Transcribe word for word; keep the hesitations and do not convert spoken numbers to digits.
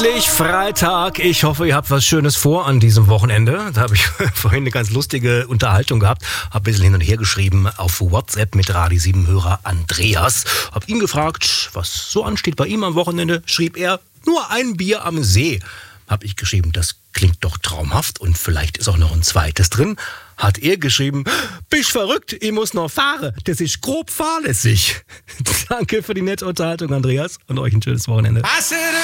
Endlich Freitag. Ich hoffe, ihr habt was Schönes vor an diesem Wochenende. Da habe ich vorhin eine ganz lustige Unterhaltung gehabt. Habe ein bisschen hin und her geschrieben auf WhatsApp mit Radio sieben Hörer Andreas. Habe ihn gefragt, was so ansteht bei ihm am Wochenende. Schrieb er, nur ein Bier am See. Habe ich geschrieben, das klingt doch traumhaft und vielleicht ist auch noch ein zweites drin. Hat er geschrieben, bist verrückt, ich muss noch fahren, das ist grob fahrlässig. Danke für die nette Unterhaltung, Andreas, und euch ein schönes Wochenende.